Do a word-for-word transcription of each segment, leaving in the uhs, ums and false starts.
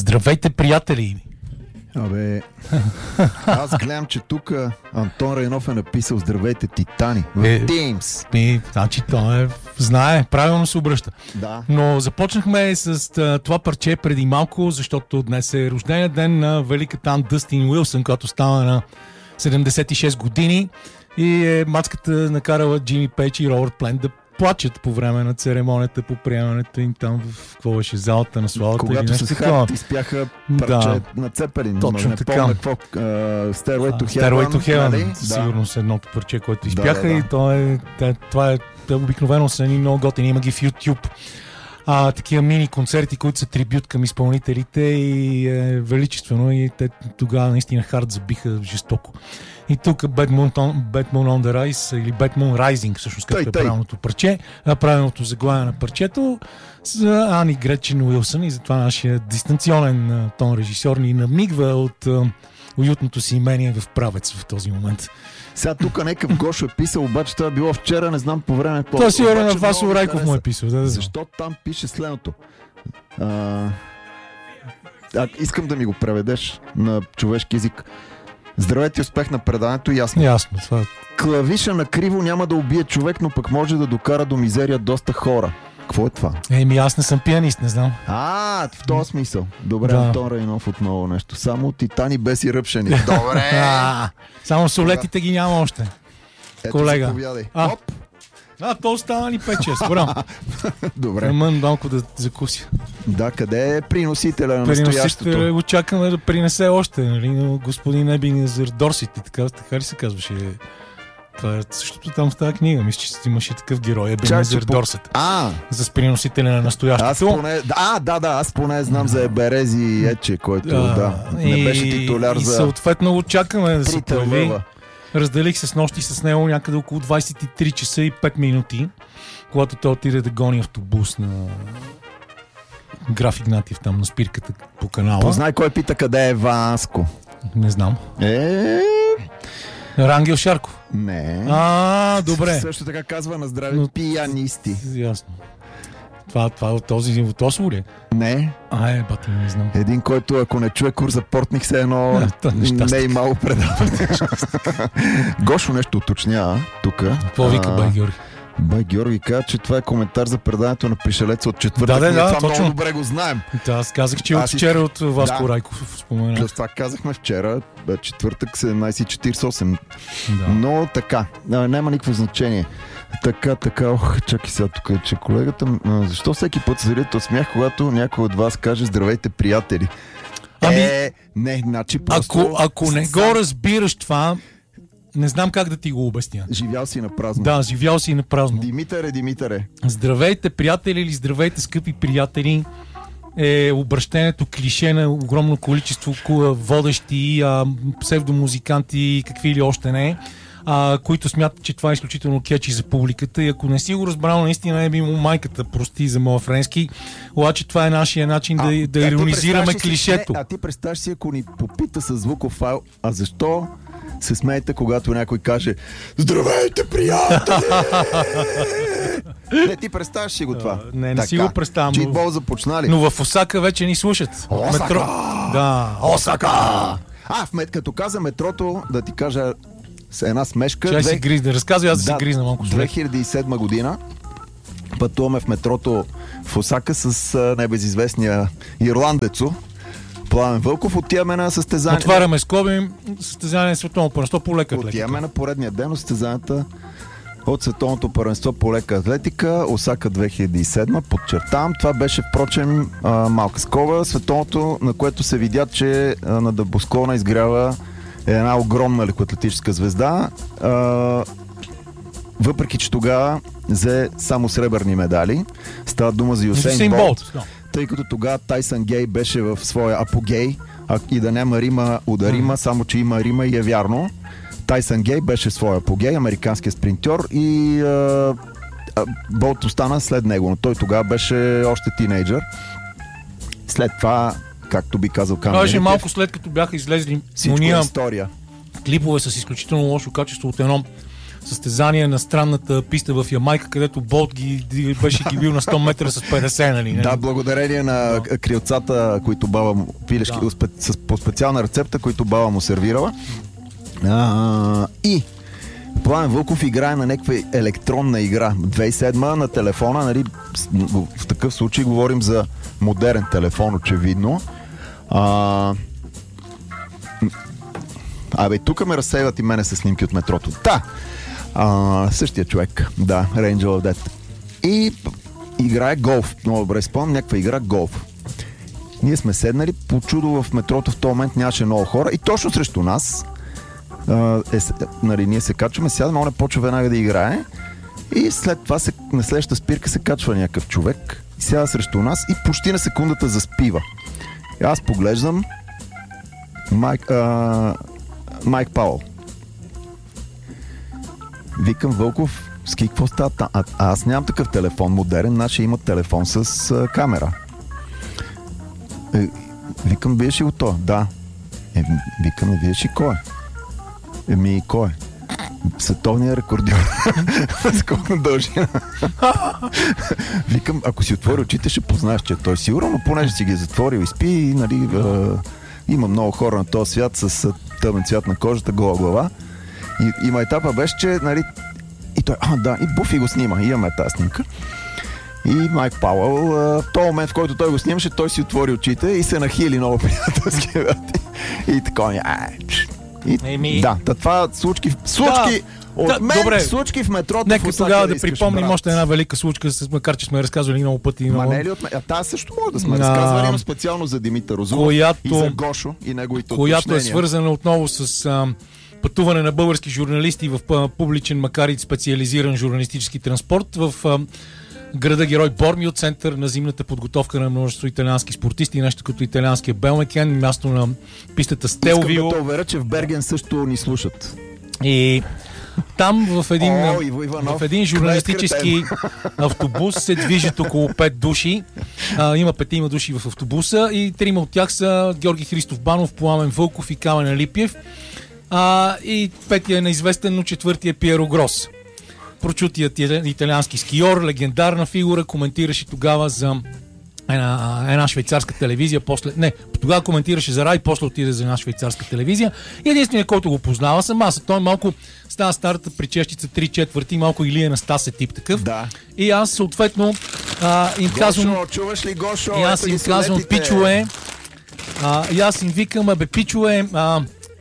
Здравейте, приятели! Абе, аз гледам, че тук Антон Райнов е написал здравейте, титани в е, Teams. Е, значи той е, знае, правилно се обръща. Да. Но започнахме с това парче преди малко, защото днес е рождения ден на великата Ан Дъстин Уилсън, която става на седемдесет и шест години и е мацката накарала Джимми Пейдж и Робърт Плент да плачат по време на церемонията по приемането им там в какво беше залата на славата. Когато с Харт изпяха парче да, на Цепелин. Точно не така. Помня какво. Uh, Stairway to Heaven. Stairway to Heaven. Нали? Сигурно с едното парче, което изпяха да, да, да. и то е, това е, е обикновено са ни много готини. Има ги в YouTube. А, такива мини концерти, които са трибют към изпълнителите и е величествено и те тогава наистина Харт забиха жестоко. И тук Bad Moon, Bad Moon on the Rise или Bad Moon Rising, всъщност както е правилното парче, правилното заглавие на парчето за Ани Гречин Уилсън и затова нашия дистанционен тон режисьор ни намигва от а, уютното си имение в Правец в този момент. Сега тук някакъв Гошо е писал, обаче това е било вчера, не знам по време какво. Това сигурно на Васо Райков му е писал. Да, да. Защо там пише следното? А... А, искам да ми го преведеш на човешки език. Здравейте, успех на предаването, ясно. Ясно, това. Клавиша на криво няма да убие човек, но пък може да докара до мизерия доста хора. Какво е това? Еми, аз не съм пианист, не знам. А, в този смисъл. Добре, да. Антон Райнов отново нещо. Само титани без и ръпшени. Добре! Само солетите ги няма още. Ето, колега. Заповядай. А, Оп! а, то остана ни пет-шест. Браво. Добре. Мън малко да закуся. Да, къде е приносителя на настоящото? Приносителя го чакаме да принесе още, нали, но господин Ебинезър Дорсет, така, така ли се казваше? Това е същото там в тази книга. Мисля, че имаше такъв герой, Ебинезър Дорсет. А! За приносителя на настоящото. Аз поне, а, да, да, аз поне знам за Еберези Ече, който да, да, не беше титуляр и, за... И съответно го чакаме да се появи. Въва. Разделих се с нощи с него някъде около двайсет и три часа и пет минути, когато той отиде да гони автобус на Граф Игнатиев там на спирката по канала. Познай кой пита къде е Васко. Не знам. Е... Рангел Шарков. Не. А, добре. Също така казва на здраве Но... пианисти. Ясно. Това, това от този от Осмо ли? Не. А, е, бати, не знам. Един, който ако не чуе курс за портник, се едно не и малко предава. Гошо нещо уточня тук. Какво вика Бай Георги? Бай Георги каза, че това е коментар за предаването на Пришелеца от четвъртък. Да, да, да, това точно. много добре го знаем. Да, аз казах, че от вчера от Васко да. Райков спомена. Плюс това казахме вчера, четвъртък седемнайсет и четирийсет и осем. Да. Но така, няма никакво значение. Така, така, ох, чакай сега тук, че колегата... Защо всеки път се зарядите от смях, когато някой от вас каже здравейте, приятели? Ами, е, не, значи просто... Ако, ако не го разбираш това, не знам как да ти го обясня. Живял си на празно. Да, живял си на празно. Димитър е, Димитър е. Здравейте, приятели, или здравейте, скъпи приятели, е обращението клише на огромно количество водещи, а, псевдомузиканти и какви ли още не, а, които смятат, че това е изключително кетчи за публиката и ако не си го разбрал, наистина е би му майката, прости за моя френски, обаче това е нашия начин а, да, да иронизираме клишето. Не, а ти представяш си, ако ни попита със звуков файл, а защо се смеете, когато някой каже здравейте, приятели! Не, ти представяш си го това. Не, не така. си го представям. Джитбол започнали. Но в Осака вече ни слушат. Осака! Метро... Да, Осака! А, в мет, като каза метрото, да ти кажа с една смешка. Ще две... си гризна. Разказвай, аз да, да си гризна малко. две хиляди и седма година пътуваме в метрото в Осака с небезизвестния ирландецо Пламен Вълков. Отиваме на състезание. Отваряме скоби, състезание на световно първенство по лека атлетика. Отиваме на поредния ден от състезанията от световното първенство по лека атлетика. Осака две хиляди и седма. Подчертавам. Това беше, впрочем, малка скоба. Световното, на което се видя, че на небосклона изгрява една огромна лекоатлетическа звезда. Въпреки, че тогава взе само сребърни медали. Става дума за Юсейн Болт. Тъй като тогава Тайсън Гей беше в своя апогей, а и да няма рима ударима, mm. само че има рима и е вярно. Тайсън Гей беше в своя апогей, американският спринтьор и а, а, Болт остана след него, но той тогава беше още тинейджър. След това, както би казал Камен Милев, малко след като бяха излезли всичко е история. Клипове с изключително лошо качество от едно състезания на странната писта в Ямайка, където Болт ги, беше ги бил на сто метра с петдесет, нали? Да, благодарение на да. крилцата, които баба му, пилешки, да. с, по специална рецепта, които баба му сервирала. А, и Пламен Вълков играе на някаква електронна игра. две хиляди и седма на телефона, нали, в такъв случай говорим за модерен телефон, очевидно. А, Абе, тук ме разсейват и мене с снимки от метрото. Да, а, същия човек. Да, Angel of Death. И играе голф. Много добре спомням, някаква игра голф. Ние сме седнали, по чудо в метрото в този момент нямаше много хора и точно срещу нас е, нали, ние се качваме, сядаме, он е почва веднага да играе и след това се, на следващата спирка се качва някакъв човек и сяда срещу нас и почти на секундата заспива. И аз поглеждам Майк, а, Майк Пауъл. Викам: Вълков, ски, какво става? А, а аз нямам такъв телефон модерен, нашия има телефон с а, камера. Е, викам: биеш ли го то? Да. Е, викам: биеш ли кой? Еми, кой? Световният рекордьор. Сколко дължина. Викам: ако си отвори очите, ще познаеш, че той сигурно, но понеже си ги затворил и спи, и, нали, а, има много хора на този свят с тъмен цвят на кожата, гола глава. И, има етапа беше, че, нали, и той, а, да, и Буфи го снима. И имаме тази снимка. И Майк Пауъл, в този момент, в който той го снимаше, той си отвори очите и се нахили много приятелски. И така, и, Еми... да, това случки, случки да, от да, мен, добре. случки в метрото. Нека в тогава да, да припомним още една велика случка, макар че сме разказвали много пъти. Ма не ли от мен? А тази също може да сме а... разказвали, но специално за Димитър Розулов която... и за Гошо и неговите която уточнения. Е свързана отново с а, пътуване на български журналисти в публичен, макар и специализиран журналистически транспорт в а, града герой Бормио, център на зимната подготовка на множество италиански спортисти, нещо като италианския Белмекен, място на пистата Стелвио. Искам да те уверя, че в Берген също ни слушат. И там в един, О, Иво Иванов, в един журналистически автобус се движат около пет души. А, има петима души в автобуса и трима от тях са Георги Христов Банов, Пламен Вълков и Камен Липиев. А, и петия е неизвестен, но четвъртия е Пиеро Грос. Прочутият италиански скиор, легендарна фигура, коментираше тогава за една, една швейцарска телевизия, после, не, тогава коментираше за Рай, после отиде за една швейцарска телевизия и единственият, който го познава съм аз. Той малко става старата причещица три четвърти, малко Илия на Стасе тип такъв. Да. И аз съответно а, им Гошо, казвам... чуваш ли, Гошо? И аз им казвам: пичове, а, и аз им викам: абе, пичове, а,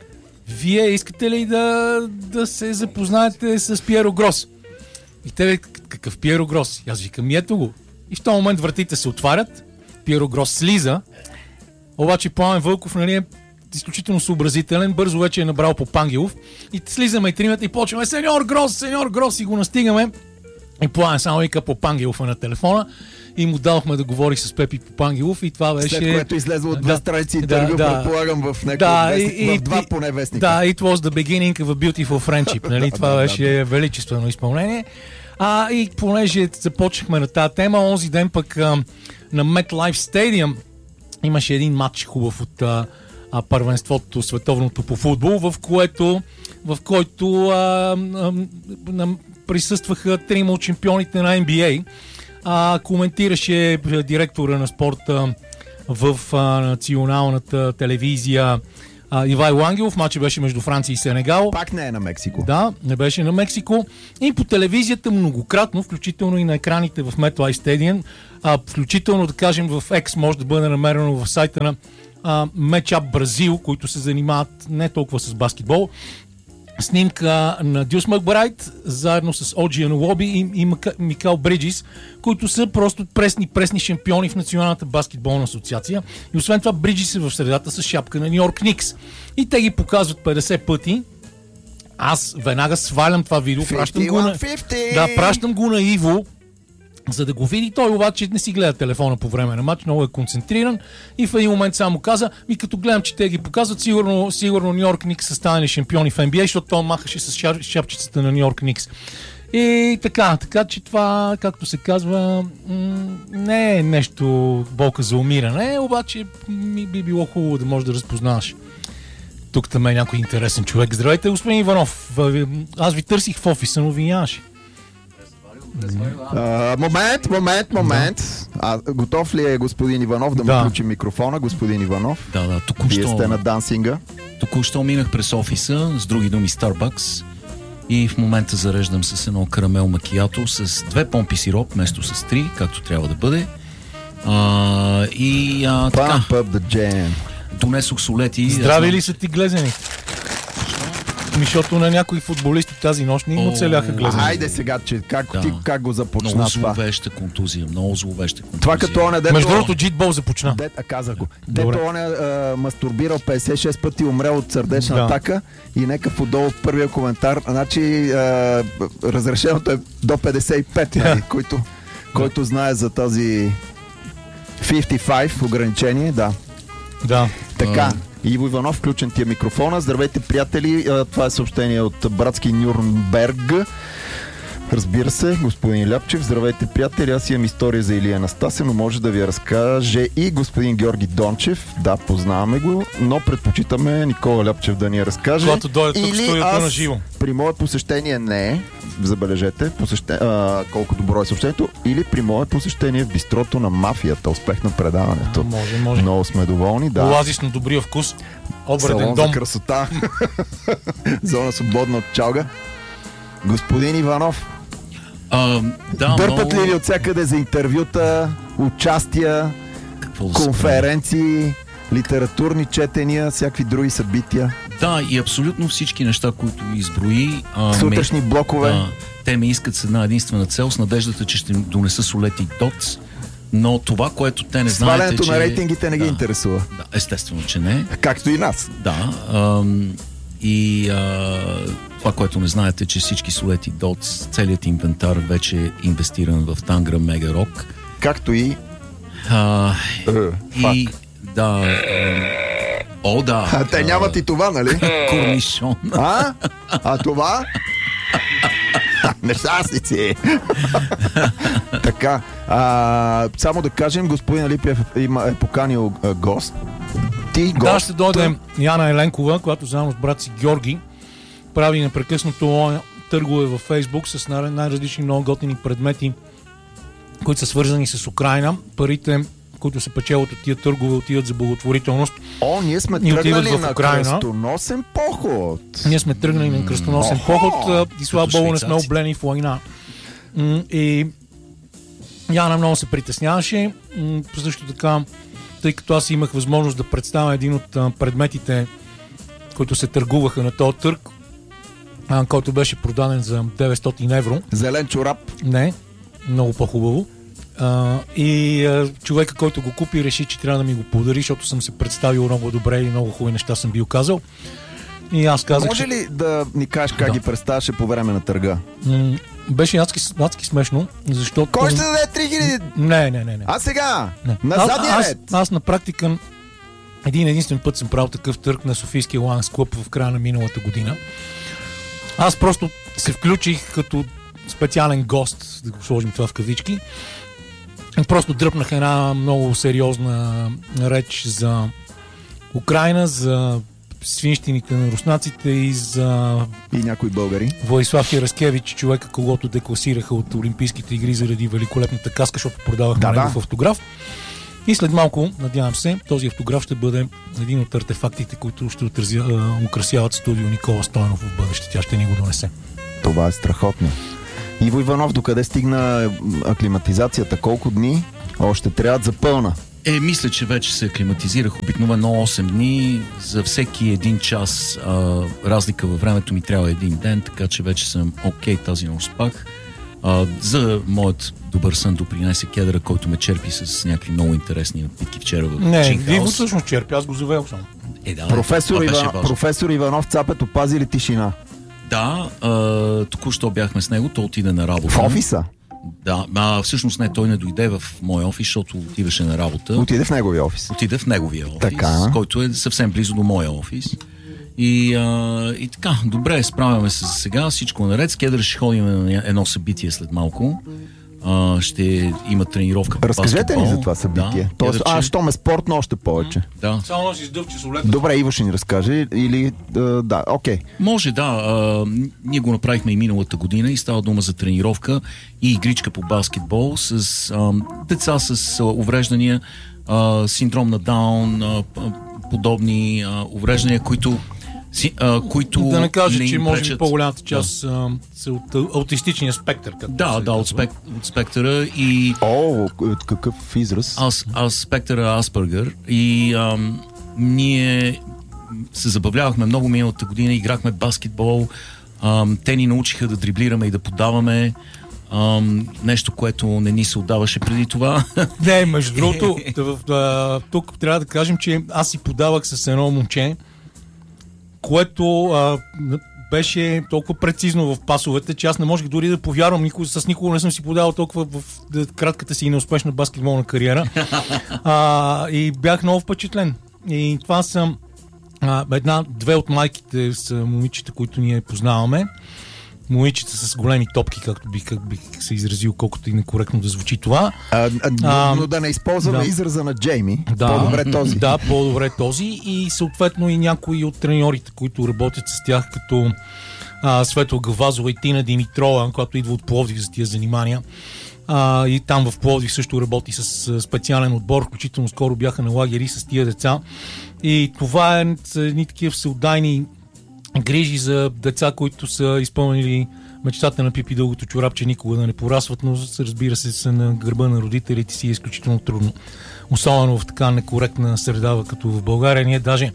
вие искате ли да, да се запознаете с Пиеро Грос? И те: какъв Пиеро Грос? И аз викам: ето го. И в този момент вратите се отварят, Пиеро Грос слиза, обаче Пламен Вълков, нали, е изключително съобразителен, бързо вече е набрал по Пангелов и слизаме и тримата и почваме: сеньор Грос, сеньор Грос, и го настигаме. И Пламен само вика по Пангелов на телефона и му дадохме да говори с Пепи по Пангелов и това беше... След което излезе от две страници интервю, да, предполагам, в някакъв да, вестник, и, в два и, поне вестника. Да, it was the beginning of a beautiful friendship, нали, това да, беше да, да. величествено изпълнение. А, и понеже започнахме на тази тема, онзи ден пък а, на MetLife Stadium имаше един матч хубав от а, а, първенството, световното по футбол, в което, в който а, а, а, присъстваха трима от шампионите на Н Б А. А, коментираше директора на спорта в а, националната телевизия а, Ивайло Ангелов. Матчът беше между Франция и Сенегал. Пак не е на Мексико. Да, не беше на Мексико. И по телевизията многократно, включително и на екраните в MetLife Stadium, а, включително, да кажем, в X може да бъде намерено в сайта на а, Matchup Бразил, които се занимават не толкова с баскетбол. Снимка на Дюс Макбрайт, заедно с Оджи Анулоби и, и Микал Бриджис, които са просто пресни, пресни шампиони в Националната баскетболна асоциация. И освен това Бриджис е в средата с шапка на Ню Йорк Никс. И те ги показват петдесет пъти. Аз веднага свалям това видео, пращам го, на... да, пращам го на Иво, за да го види. Той обаче не си гледа телефона по време на матч, много е концентриран и в един момент само каза: ми като гледам, че те ги показват, сигурно, сигурно Ню Йорк Никс са станали шампиони в Н Б А, защото той махаше с шапчицата на Ню Йорк Никс. И така, така че това, както се казва, м- не е нещо болка за умиране, обаче ми би било хубаво да можеш да разпознаваш тук там е някой интересен човек. Здравейте, господин Иванов. Аз ви търсих в офиса, но ви нямаше. Uh, момент, момент, момент. А, готов ли е господин Иванов да, да. му включи микрофона? Господин Иванов. Да, да. Току-що, Вие сте на дансинга. Току-що минах през офиса, с други думи Starbucks, и в момента зареждам с едно карамел макиято с две помпи сироп, вместо с три, както трябва да бъде. А, и а, така. Pump up the jam. Донесох солети. Здрави ли са ти глезени? Защото на някои футболисти тази нощ не им оцеляха глезени. Айде сега, че как, да. ти, как го започна много това? Много зловеща контузия, много зловеща контузия. Това като он е дето... Между другото, джитбол започна. Дет, а казах го. Дето он е а, мастурбирал петдесет и шест пъти, умрел от сърдечна да. атака, и нека отдолу в първия коментар, значи а, разрешеното е до петдесет и пет, нали, който, който знае за този петдесет и пет ограничение, да. Да. Така. Иво Иванов, включен ти е микрофона. Здравейте, приятели. Това е съобщение от братски Нюрнберг. Разбира се, господин Ляпчев. Здравейте, приятели. Аз имам история за Илия Анастасия, но може да ви разкаже и господин Георги Дончев. Да, познаваме го, но предпочитаме Никола Ляпчев да ни я разкаже. Когато дойде тук в студиото на живо. При мое посещение не, забележете, посеще... а, колко добро е съобщението, или при мое посещение в бистрото на мафията. Успех на предаването. А, може, може. Много сме доволни, да. Оазис на добрия вкус. Обреден Салон дом. За красота. Зона свободна от чалга. Господин Иванов, а, да, дърпат много... ли ви от всякъде за интервюта, участия, Какво конференции, литературни четения, всякакви други събития? Да, и абсолютно всички неща, които изброи. А, Сутрешни ме, блокове. А, те ме искат с една единствена цел, с надеждата, че ще донеса солети доц, но това, което те не знаят, свалянето че... на рейтингите не да, ги интересува. Да, естествено, че не. Както и нас. Да. Ам, и а, това, което не знаете, че всички солети доц, целият инвентар вече е инвестиран в Тангра Мега Рок. Както и... А, Uh, и... Да... А, о, да. А, те нямат и това, нали? Корнишон. А? А това? Нещастници! Така, а, само да кажем, господин Алипиев има, е поканил а, гост. Ти гост. Да, ще дойде Яна Еленкова, която заедно с брат си Георги прави непрекъснато търгове във Фейсбук с най-различни много готини предмети, които са свързани с Украйна. Парите, които се печелят от тия търгове, отиват за благотворителност. О, ние сме тръгнали на кръстоносен поход. Ние сме тръгнали на кръстоносен Охо! поход и слава богу не сме облени в война. И Яна много се притесняваше. Също така, тъй като аз имах възможност да представя един от предметите, които се търгуваха на този търг, който беше продаден за деветстотин евро. Зелен чорап. Не, много по-хубаво. Uh, и uh, човека, който го купи, реши, че трябва да ми го подари, защото съм се представил много добре и много хубави неща съм бил казал. И аз казах, може че... ли да ни кажеш как да. ги представяше по време на търга? М- беше адски, адски смешно, защото... Кой ще даде три хиляди? Не, не, не, не. А сега? Не. На а, задния аз, ред? аз, аз на практика един единствен път съм правил такъв търг на Софийския Ланс Клуб в края на миналата година. Аз просто се включих като специален гост, да го сложим това в кавички. Просто дръпнах една много сериозна реч за Украйна, за свинщините на руснаците и за... И някои българи. Владислав Яраскевич, човека, когото декласираха от Олимпийските игри заради великолепната каска, защото продавахме да, негов да. автограф. И след малко, надявам се, този автограф ще бъде един от артефактите, които ще отразя, украсяват студио Никола Стойнов в бъдеще. Тя ще ни го донесе. Това е страхотно. Иво Иванов, докъде стигна аклиматизацията? Колко дни още трябват за пълна? Е, мисля, че вече се аклиматизирах обикновено осем дни. За всеки един час а, разлика във времето ми трябва един ден, така че вече съм окей, тази нощ спах. А, за моят добър сън допринесе кедъра, който ме черпи с някакви много интересни напитки вчера в Не, Чинхаус. вие го всъщност черпи, аз го завел само. Е, да, професор, Иван, професор Иванов Цапет опази ли тишина? Да, а, току-що бяхме с него, той отиде на работа. В офиса? Да, а всъщност не, той не дойде в моя офис, защото отиваше на работа. Отиде в неговия офис? Отиде в неговия офис, така. Който е съвсем близо до моя офис. И, а, и така, добре, справяме се за сега, всичко наред. С кедър ще ходим на едно събитие след малко. а, ще има тренировка по Разкажете баскетбол. ни за това събитие. Да, Тоест, иначе... а, що ме спортно още повече. Да. Само носи с дъвче солета. Добре, Иво ще ни разкаже или... А, да, окей. Okay. Може, да. А, ние го направихме и миналата година и става дума за тренировка и игричка по баскетбол с а, деца с а, увреждания, а, синдром на Даун, а, подобни а, увреждания, които Си, а, които да не кажа, не че може би пречат... по-голямата част да. са от аутистичния спектър. Да, да, от, спек... от спектъра и... О, какъв израз? Аз, аз спектъра Аспергър и ам, ние се забавлявахме много миналата година, играхме баскетбол, ам, те ни научиха да дриблираме и да подаваме. Um, нещо, което не ни се отдаваше преди това. Не, между другото, тук трябва да кажем, че аз си подавах с едно момче, което а, беше толкова прецизно в пасовете, че аз не можех дори да повярвам. Никога, с никога не съм си подавал толкова в, в кратката си и неуспешна баскетболна кариера. А, и бях много впечатлен. И това са а, една, две от майките са момичета, които ние познаваме. Момичета с големи топки, както бих, как бих се изразил, колкото и некоректно да звучи това. А, а, но да не използваме да. израза на Джейми. Да, по-добре този. Да, по-добре този. И съответно и някои от треньорите, които работят с тях, като а, Светла Гавазова и Тина Димитрова, която идва от Пловдив за тия занимания. А, и там в Пловдив също работи с специален отбор, включително скоро бяха на лагери с тия деца. И това е едни такива всеотдайни грижи за деца, които са изпълнили мечтата на Пипи дългото чорапче никога да не порасват, но разбира се са на гърба на родителите си е изключително трудно. Особено в така некоректна среда, като в България. Ние даже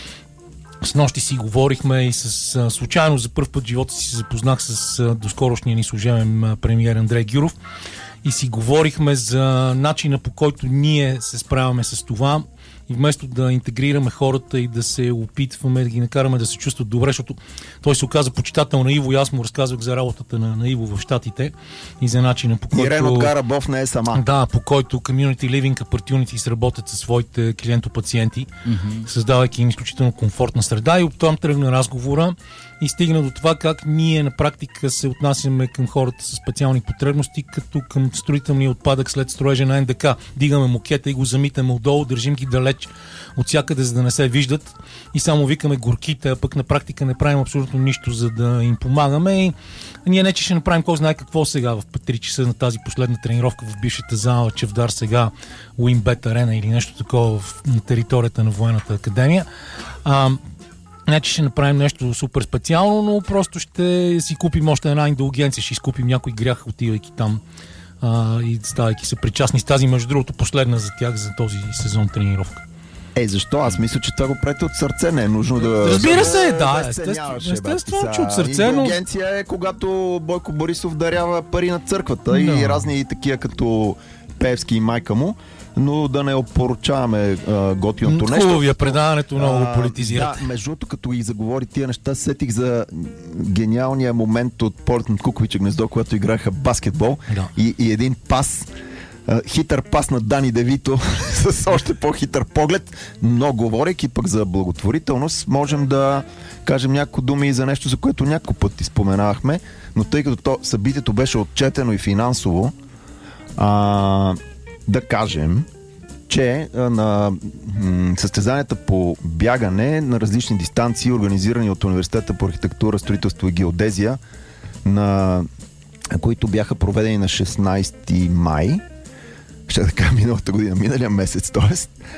с нощи си говорихме и с а, случайно за първ път в живота си се запознах с а, доскорошния ни служебен а, премиер Андрей Гюров и си говорихме за начина, по който ние се справяме с това. И вместо да интегрираме хората и да се опитваме да ги накараме да се чувстват добре, защото той се оказа почитател на Иво и аз му разказвах за работата на, на Иво в Щатите и за начина, по който... Ирен от Гарабов не е сама. Да, по който Community Living Opportunities работят със своите клиенто-пациенти, mm-hmm. създавайки им изключително комфортна среда и оттам тръгна разговора и стигна до това как ние на практика се отнасяме към хората с специални потребности, като към строителния отпадък след строежа на Н Д К. Дигаме мокета и го замитаме отдолу, държим ги далеч от всякъде, за да не се виждат и само викаме горките, а пък на практика не правим абсолютно нищо, за да им помагаме. И ние не че ще направим кой знае какво сега в три часа на тази последна тренировка в бившата зала Чевдар, сега Уинбет Арена или нещо такова на територията на Военната академия. А, не че ще направим нещо супер специално, но просто ще си купим още една индулгенция, ще изкупим някой грях, отивайки там а, и ставайки се причастни с тази, между другото, последна за тях за този сезон тренировка. Е, защо? Аз мисля, че това го правите от сърце, не е нужно да... Разбира се, да, естествено, естествено, че от сърце, но... Индулгенция е когато Бойко Борисов дарява пари на църквата, да. И разни такива като Певски и майка му, но да не опоручаваме готиното нещо. Хубаво е предаването, много го политизирате. Да, между другото, като и заговори тия неща, сетих за гениалния момент от Полет над Куковича гнездо, когато играха баскетбол, да. и, и един пас, хитър пас на Дани Девито с още по-хитър поглед, но говорейки пък за благотворителност, можем да кажем няколко думи и за нещо, за което няколко пъти споменавахме, но тъй като то, събитието беше отчетено и финансово, а, да кажем, че на м- състезанията по бягане на различни дистанции, организирани от Университета по архитектура, строителство и геодезия, на които бяха проведени на шестнайсети май, ще да кажа миналата година, миналия месец, т.е.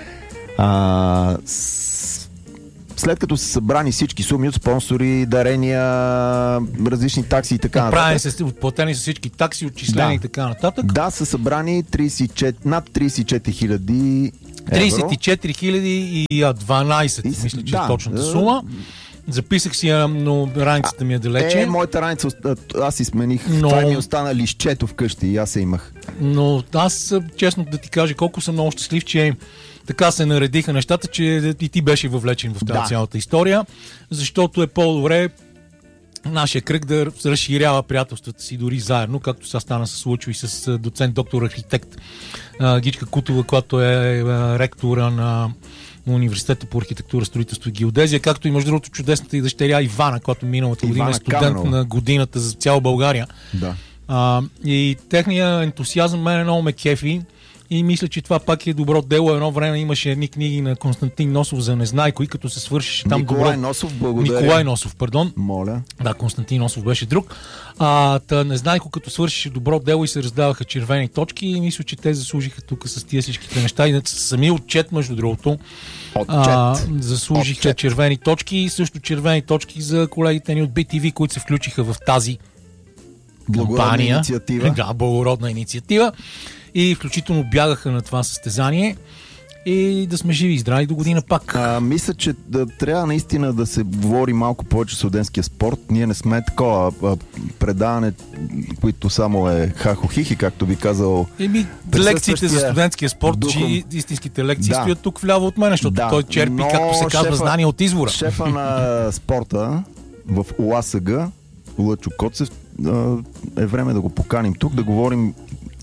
А, с... след като са събрани всички суми от спонсори, дарения, различни такси и така нататък. Се, отплатени са всички такси, отчислени да. И така нататък. Да, са събрани трийсет и четири, над трийсет и четири хиляди евро. трийсет и четири хиляди и дванайсет, и, мисля, че да, е точната сума. Записах си я, но раницата ми е далече. Е, моята раница, аз си смених. Но... Това ми остана лището вкъщи и аз я имах. Но аз, честно да ти кажа, колко съм много щастлив, че така се наредиха нещата, че и ти беше въвлечен в тази да. Цялата история, защото е по-добре нашия кръг да разширява приятелствата си дори заедно, както сега стана се случва и с доцент доктор архитект Гичка Кутова, която е ректора на Университета по архитектура, строителство и геодезия, както и между другото чудесната и дъщеря Ивана, която миналата година е студент Каменова. На годината за цяла България. Да. А, и техният ентусиазъм мен много ме кефи и мисля, че това пак е добро дело. Едно време имаше едни книги на Константин Носов за Незнайко и като се свършиш там Николай добро... Носов, благодаря. Николай Носов, пардон. Моля. Да, Константин Носов беше друг. А, та Незнайко като свършиш добро дело и се раздаваха червени точки и мисля, че те заслужиха тук с тия всичките неща. И сами отчет, между другото, а, заслужиха отчет. Червени точки и също червени точки за колегите ни от би ти ви, които се включиха в тази благородна инициатива. Да, благородна инициатива. И включително бягаха на това състезание. И да сме живи и здрави до година пак. А, мисля, че да, трябва наистина да се говори малко повече студентския спорт. Ние не сме такова а, предаване, които само е хахо-хихи, както би казал. Еми, лекциите за студентския спорт, че истинските лекции да. Стоят тук вляво от мен, защото да. Той черпи, но както се казва, шефа, знания от извора. Шефа на спорта в УАСГ, Лъчо Коцев, е време да го поканим тук, да говорим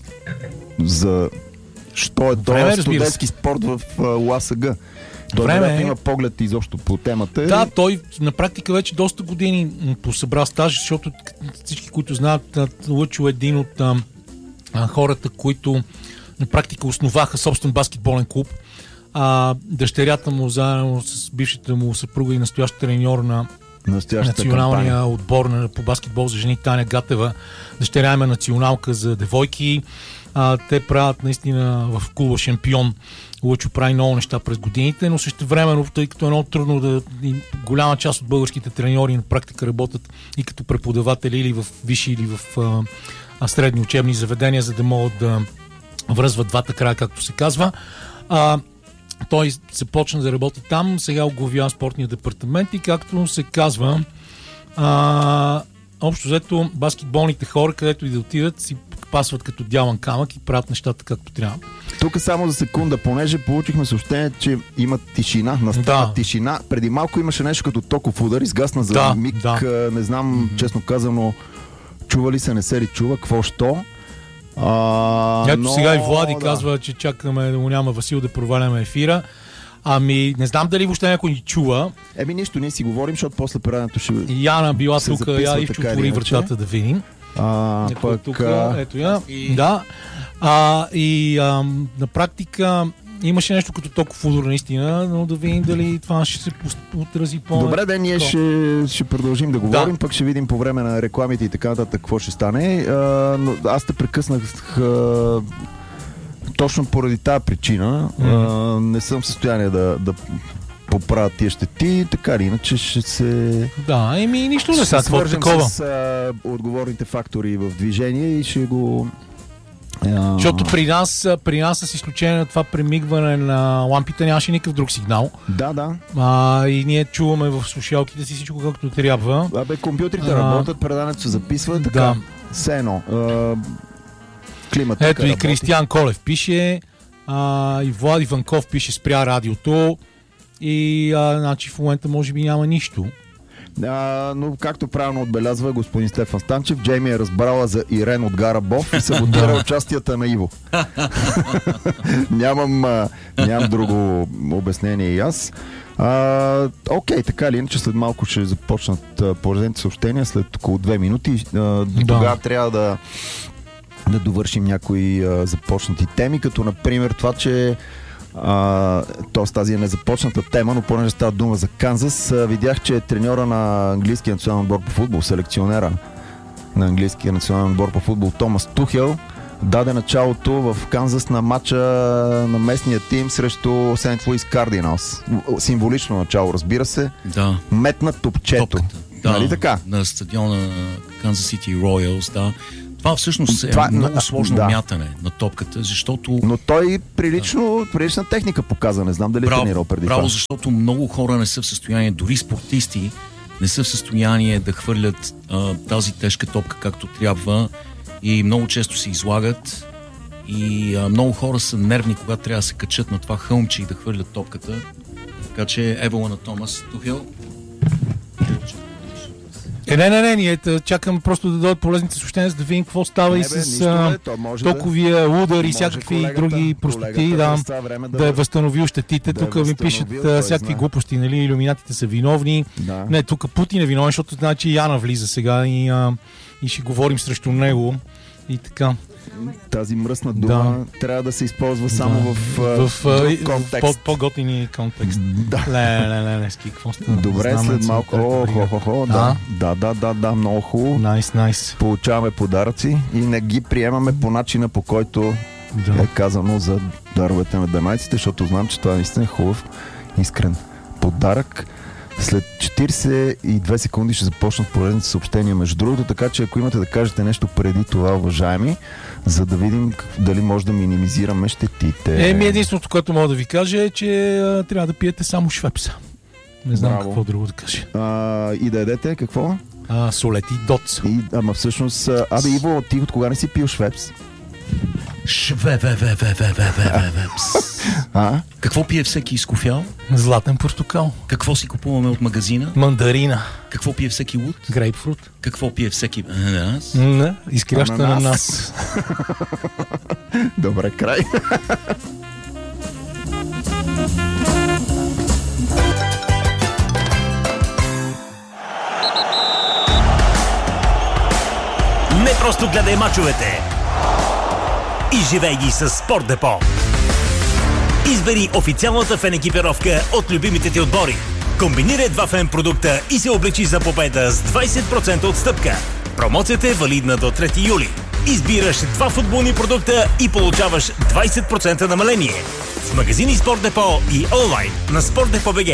за що е този студентски спорт в УАСГ. Той време има поглед изобщо по темата. Да, той на практика вече доста години посъбра стаж, защото всички, които знаят, Лъчо е един от а, а, хората, които на практика основаха собствен баскетболен клуб. А, дъщерята му заедно с бившата му съпруга и настоящ треньор на националния кампания. Отбор на, по баскетбол за жени Таня Гатева. Дъщеря има националка за девойки. А, те правят наистина в клуба Шампион. Лъчо прави много неща през годините, но също времено, тъй като е много трудно да... голяма част от българските треньори на практика работят и като преподаватели или в висши, или в а, средни учебни заведения, за да могат да връзват двата края, както се казва. А, той започна да работи там, сега оглавява спортния департамент и както се казва, а, общо взето баскетболните хора, където и да отидат, си пасват като дяван камък и правят нещата както трябва. Тук само за секунда, понеже получихме съобщение, че има тишина, настава да. тишина. Преди малко имаше нещо като токов удар, изгасна за да, миг, да. не знам, mm-hmm. честно казано, чува ли се, не се ли чува, какво що. А, Ето но, сега и Влади да. казва, че чакаме да му няма Васил да проваляме ефира. Ами, не знам дали въобще някой ни чува. Еми нищо, ние си говорим, защото после предаването ще... Яна била тук, я и отвори вратата да видим. А, пък... Тук, ето я. И... Да. А, и а, на практика имаше нещо като толкова удар наистина, но да видим дали това ще се отрази по... Добре, да, ние ще, ще продължим да говорим, да. Пък ще видим по време на рекламите и така нататък какво ще стане. А, но аз те прекъснах а, точно поради тази причина. Mm-hmm. А, не съм в състояние да, да поправят тия щети, така или иначе ще се... Да, еми нищо не са свържем такова. С а, отговорните фактори в движение и ще го... Uh... Защото при нас, при нас с изключение на това премигване на лампите нямаше никакъв друг сигнал. Да, да. А, и ние чуваме в слушалките си всичко както трябва. Абе, компютрите а... работят, предаването се записва, така. Да. Все едно. А... Климата. Ето и Кристиян Колев пише, а, и Влади Ванков пише спря радиото и а, значи в момента може би няма нищо. А, но както правилно отбелязва господин Стефан Станчев, Джейми е разбрала за Ирен от Гарабов и саботира участията на Иво. нямам, а, нямам друго обяснение и аз. А, окей, така или иначе след малко ще започнат поредните съобщения, след около две минути. А, да. Тогава трябва да, да довършим някои а, започнати теми, като например това, че Uh, Тоест тази е незапочната тема, но понеже става дума за Канзас, uh, видях, че треньора на английския национален отбор по футбол, селекционера на английския национален отбор по футбол Томас Тухел, даде началото в Канзас на матча на местния тим срещу Сент Луис Кардиналс. Символично начало, разбира се. Да. Метна топчето. Топката. Да, нали така? На стадиона Канзас Сити Роялс, да. Това всъщност е това, много сложно да. мятане на топката, защото... Но той прилично, да. прилична техника показа, не знам дали право, е тренирал преди право, това. защото много хора не са в състояние, дори спортисти не са в състояние да хвърлят а, тази тежка топка както трябва и много често се излагат и а, много хора са нервни, когато трябва да се качат на това хълмче и да хвърлят топката. Така че евола на Томас Тухел. Е, не, не, не, ние чакам просто да дойдат полезните съобщения, за да видим какво става и с а, токовия удар и всякакви колегата, други простоти, да, да, да е възстановил щетите. Да тук ми пишат а, всякакви глупости, нали, илюминатите са виновни. Да. Не, тук Путин е виновен, защото значи Яна влиза сега и, а, и ще говорим срещу него и така. Тази мръсна дума да. трябва да се използва само да. в, в, в друг контекст. По-готини контекст. Да. Ле, ле, ле, ле, ски, какво става? Добре, след малко. О, хо, хо, хо, да. Да, да, да, да, много хубаво. Найс, найс. Получаваме подаръци и не ги приемаме по начина, по който да. е казано за даровете на данайците, защото знам, че това наистина е хубав, искрен подарък. След четирийсет и две секунди ще започнат полезните съобщения между другото, така че ако имате да кажете нещо преди това, уважаеми, за да видим дали може да минимизираме щетите. Еми, единственото, което мога да ви кажа е, че а, трябва да пиете само швепса. Не знам Браво. какво друго да кажа. А, и да ядете какво? А, солети доц. И, ама всъщност, абе Иво, ти от кога не си пил швепс? Шве-ве-ве-ве-ве-ве-ве-ве-ве-пс. А? Какво пие всеки изкофял? Златен портокал. Какво си купуваме от магазина? Мандарина. Какво пие всеки луд? Грейпфрут. Какво пие всеки ананас? Не, изкряща на нас. Добре, край. Не просто гледай мачовете и живей ги с Спорт Депо. Избери официалната фен екипировка от любимите ти отбори. Комбинирай два фен продукта и се облечи за победа с двайсет процента отстъпка. Промоцията е валидна до трети юли. Избираш два футболни продукта и получаваш двайсет процента намаление. В магазини Спорт Депо и онлайн на Спорт Депо БГ.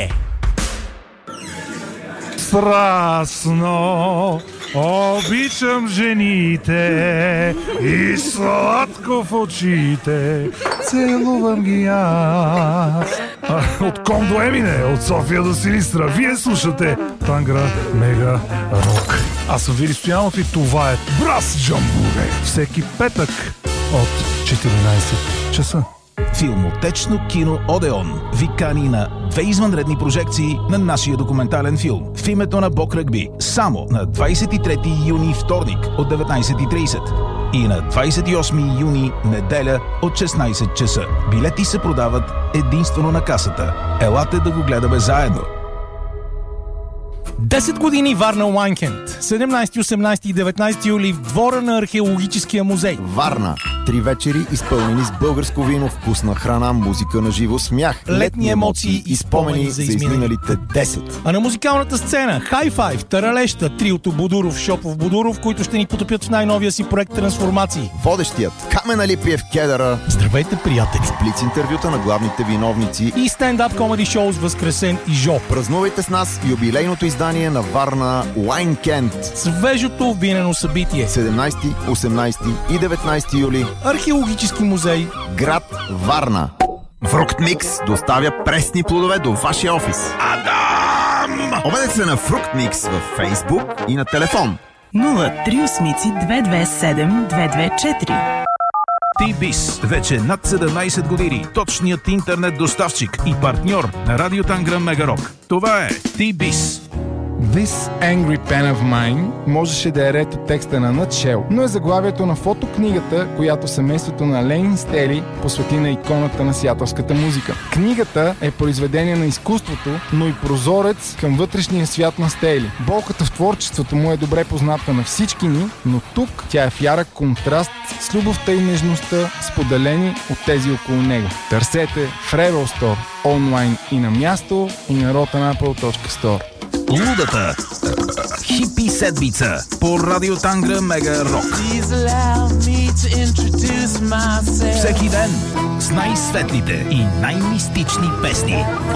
Страстно обичам жените и сладко в очите целувам ги аз. От Ком до Емине, от София до Силистра, вие слушате Тангра Мега Рок. Аз съм Вили Стоянов и това е Брас Джамбуре. Всеки петък от четиринайсет часа. Филмотечно кино Одеон ви кани на две извънредни прожекции на нашия документален филм в името на Бог Ръгби само на двайсет и трети юни вторник от деветнайсет и трийсет и на двайсет и осми юни неделя от шестнайсет часа. Билети се продават единствено на касата. Елате да го гледаме заедно. десет години Варна Уайнкенд. седемнайсети, осемнайсети и деветнайсети юли в двора на археологическия музей. Варна. Три вечери, изпълнени с българско вино, вкусна храна, музика на живо, смях, летни емоции и спомени за изминалите десет. А на музикалната сцена High Five, Таралеща, триото Будуров, Шопов Будуров, които ще ни потопят в най-новия си проект Трансформации. Водещият Камен Алипиев Кедъра. Здравейте, приятели! С блиц интервюта на главните виновници и стендап комеди шоу с Възкресен и Жо. Празнувайте с нас юбилейното издание на Варна Уайнкенд. Свежото винено събитие. седемнайсети, осемнайсети и деветнайсети юли. Археологически музей. Град Варна. Фрукт Микс доставя пресни плодове до вашия офис. Адам! Обадете се на Фрукт Микс във Фейсбук и на телефон нула три осем две две седем две две четири. T-Biz. Вече над седемнайсет години. Точният интернет доставчик и партньор на Радио Тангра Мега Рок. Това е T-Biz. This Angry Pen of Mine можеше да е ред от текста на Nutshell, но е заглавието на фотокнигата, която семейството на Лейн Стели посвети на иконата на сиатълската музика. Книгата е произведение на изкуството, но и прозорец към вътрешния свят на Стели. Болката в творчеството му е добре позната на всички ни, но тук тя е в ярък контраст с любовта и нежността, споделени от тези около него. Търсете в Rebel Store, онлайн и на място, и на rotanapple точка store. Лудата хипи седмица по Радио Тангра Мега Рок. Всеки ден с най-светлите и най-мистични песни